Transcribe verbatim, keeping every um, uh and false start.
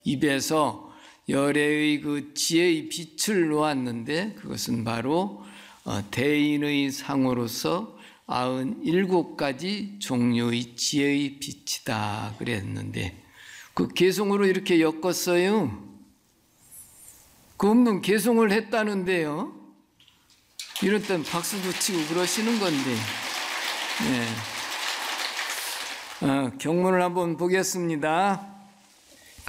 입에서 열애의 그 지혜의 빛을 놓았는데 그것은 바로 대인의 상으로서 아흔일곱 가지 종류의 지혜의 빛이다 그랬는데 그 개송으로 이렇게 엮었어요. 그 없는 개송을 했다는데요. 이럴 땐 박수도 치고 그러시는 건데. 네. 어, 경문을 한번 보겠습니다.